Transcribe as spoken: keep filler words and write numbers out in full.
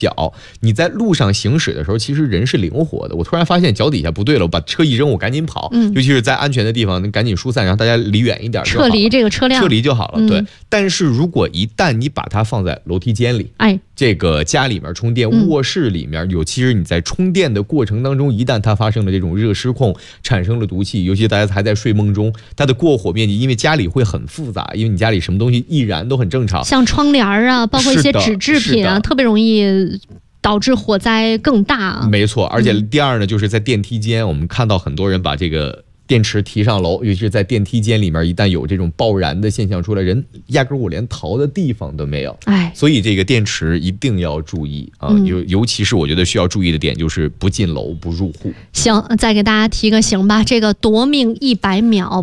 脚，你在路上行驶的时候，其实人是灵活的。我突然发现脚底下不对了，我把车一扔，我赶紧跑，嗯、尤其是在安全的地方，赶紧疏散，让大家离远一点就好了， 撤离这个车辆， 撤离就好了。嗯、对，但是如果一旦你把它放在楼梯间里， 哎， 这个家里面充电，嗯、卧室里面有，其实你在充电的过程当中，一旦它发生了这种热失控，产生了毒气，尤其大家还在睡梦中，它的过火面积，因为家里会很复杂，因为你家里什么东西易燃都很正常， 像窗帘啊，包括一些纸制品啊，特别容易导致火灾更大。 没错，而且第二呢，就是在电梯间，我们看到很多人把这个电池提上楼，尤其是在电梯间里面，一旦有这种爆燃的现象出来，人压根儿我连逃的地方都没有。哎，所以这个电池一定要注意啊，尤、嗯、尤其是我觉得需要注意的点就是不进楼、不入户。 行，再给大家提个醒吧，这个夺命一百秒。